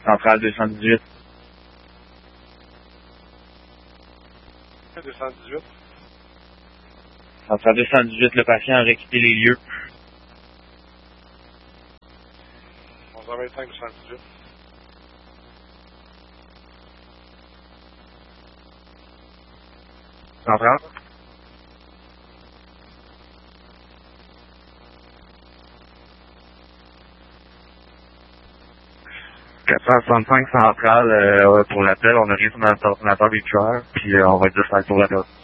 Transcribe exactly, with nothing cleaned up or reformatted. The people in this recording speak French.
Centrale deux cent dix-huit. deux cent dix-huit. Centrale deux cent dix-huit, le patient aurait quitté les lieux. onze heures vingt-cinq, deux cent dix-huit. Centrale. quatre cent soixante-cinq Centrale, euh, pour l'appel, on a rien sur notre ordinateur virtuel, puis euh, on va dire ça pour l'appel.